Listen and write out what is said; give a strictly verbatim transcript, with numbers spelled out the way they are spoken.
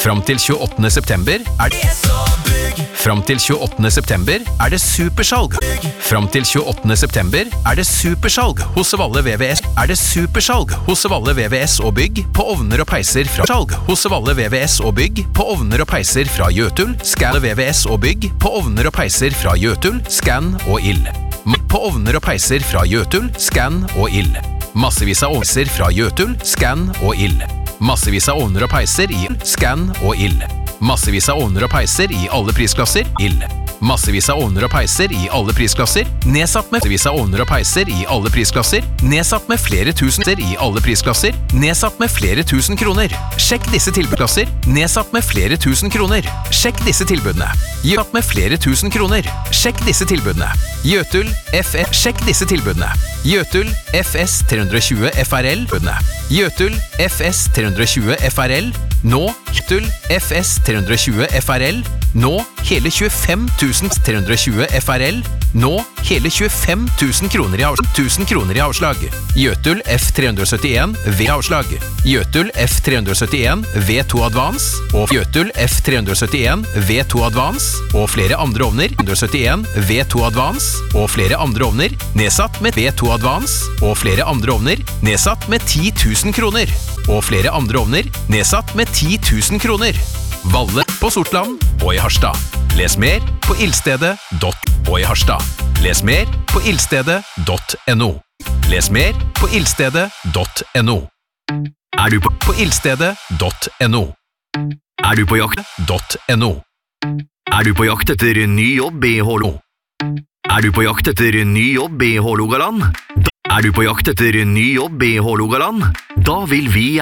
Fram til tjueåttende september er det Fram til tjueåttende september er det supersalg. Fram til tjueåttende september er det supersalg hos Valle V V S. Er det supersalg hos Valle V V S og bygg på ovner og peiser fra salg hos Valle V V S og bygg på ovner og peiser fra Jøtul, Scan V V S og bygg på ovner og peiser fra Jøtul, Scan og Ild. På ovner og peiser fra Jøtul, Scan og Ild. Massevis av ovner fra Jøtul, Scan og Ild. Massevis av ovner og peiser i Scan og Ild. Massevis av ovner og peiser i alle prisklasser, Ild. Massevis av ovner og peiser i alle prisklasser, nedsatt med massevis av ovner og peiser i alle prisklasser, nedsatt med flere tusener i alle prisklasser, nedsatt med flere tusen kroner. Sjekk disse tilbudklasser, nedsatt med flere tusen kroner. Sjekk disse tilbudene. Nedsatt med flere tusen kroner. Sjekk disse tilbudene. Jøtul, F F, sjekk disse tilbudene. Jøtul, F S tre tjue F R L, Jøtul, F S tre tjue F R L, nå, Jøtul, F S tre tjue F R L, nå, hele tjuefem tusen tre hundre tjue F R L, nå, hele tjuefem tusen kroner i avslag. tusen kroner i avslag. Jøtul F tre syttien V avslag. Jøtul F tre syttien V to Advance og Jøtul F tre syttien V to Advance og flere andre ovner tre syttien V to Advance og flere andre ovner nedsatt med V to Advance og flere andre ovner nedsatt med ti tusen kroner og flere andre ovner nedsatt med ti tusen kroner. Valle på Sortland og i Harstad. Les mer på ildstedet punktum og i Harstad. Les mer på ildstedet punktum no. Les mer på ildstedet punktum no. Er du på, på ildstedet punktum no. Er du på jakt punktum no. Er du på jakt etter en ny jobb i Hålo? Er du på jakt etter en ny jobb i Hålogaland? Er du på jakt etter en ny jobb i Hålogaland? Da vil vi